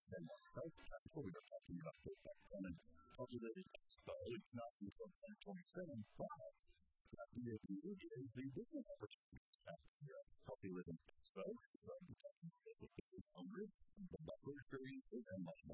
Denmark Health Capital. We were talking about the Planet Positive Expo. It's not until 2027, but what the idea is the business opportunities out here. Healthy Living Expo. We're talking about the business owners, the local experiences, and much more.